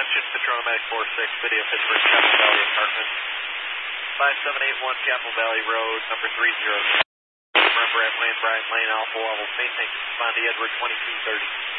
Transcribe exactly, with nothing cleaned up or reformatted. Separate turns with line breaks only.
Question, Patronomatic four six, Video Pittsburgh, Capitol Valley Apartments. five seven eight one Capitol Valley Road, number three zero. Remember at Lane, Bryant Lane, Alpha Level, maintain, respond to Edward twenty-two thirty.